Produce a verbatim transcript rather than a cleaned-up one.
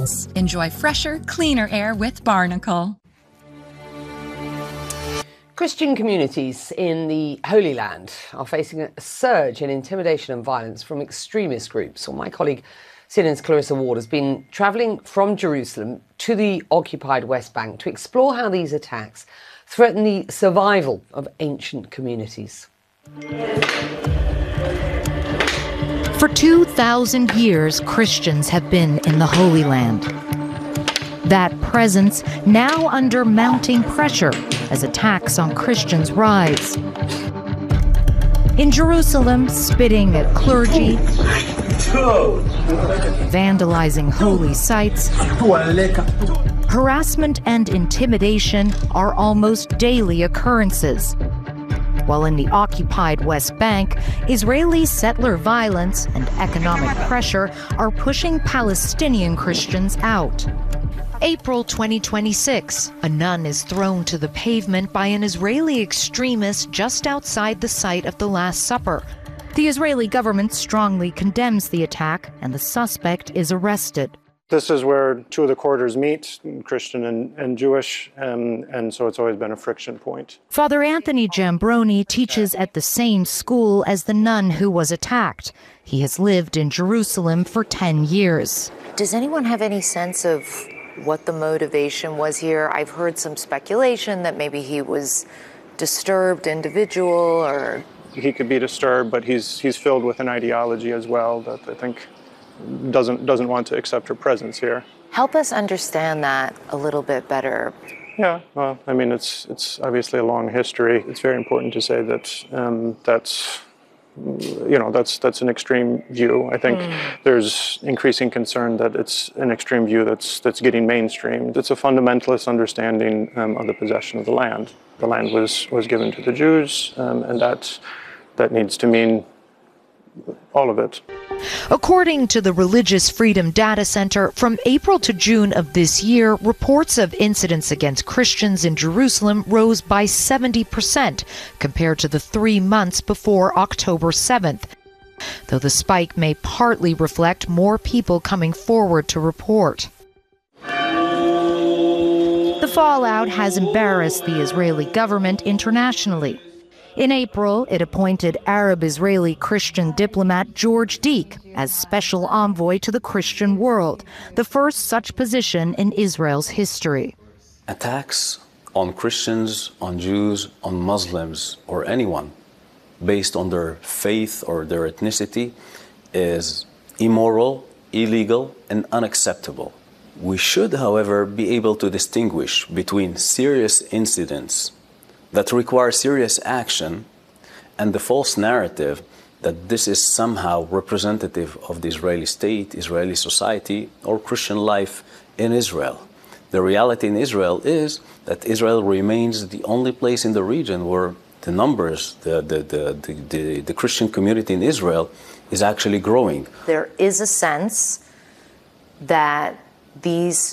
Christmas. Enjoy fresher, cleaner air with Barnacle. Christian communities in the Holy Land are facing a surge in intimidation and violence from extremist groups. Well, my colleague C N N's Clarissa Ward has been travelling from Jerusalem to the occupied West Bank to explore how these attacks threaten the survival of ancient communities. For two thousand years, Christians have been in the Holy Land. That presence now under mounting pressure as attacks on Christians rise. In Jerusalem, spitting at clergy, vandalizing holy sites, harassment and intimidation are almost daily occurrences. While in the occupied West Bank, Israeli settler violence and economic pressure are pushing Palestinian Christians out. April twenty twenty-six, a nun is thrown to the pavement by an Israeli extremist just outside the site of the Last Supper. The Israeli government strongly condemns the attack, and the suspect is arrested. This is where two of the quarters meet, Christian and, and Jewish, um, and so it's always been a friction point. Father Anthony Jambroni teaches at the same school as the nun who was attacked. He has lived in Jerusalem for ten years. Does anyone have any sense of what the motivation was here? I've heard some speculation that maybe he was disturbed individual or... He could be disturbed, but he's he's filled with an ideology as well that I think doesn't doesn't want to accept her presence here. Help us understand that a little bit better. Yeah, well, I mean, it's it's obviously a long history. It's very important to say that um, that's you know that's that's an extreme view. I think mm. there's increasing concern that it's an extreme view that's that's getting mainstreamed. It's a fundamentalist understanding um, of the possession of the land. The land was was given to the Jews, um, and that that needs to mean all of it. According to the Religious Freedom Data Center, from April to June of this year, reports of incidents against Christians in Jerusalem rose by seventy percent compared to the three months before October seventh, though the spike may partly reflect more people coming forward to report. The fallout has embarrassed the Israeli government internationally. In April, it appointed Arab-Israeli Christian diplomat George Deek as special envoy to the Christian world, the first such position in Israel's history. Attacks on Christians, on Jews, on Muslims, or anyone based on their faith or their ethnicity is immoral, illegal, and unacceptable. We should, however, be able to distinguish between serious incidents that require serious action and the false narrative that this is somehow representative of the Israeli state, Israeli society, or Christian life in Israel. The reality in Israel is that Israel remains the only place in the region where the numbers, the, the, the, the, the, the Christian community in Israel is actually growing. There is a sense that these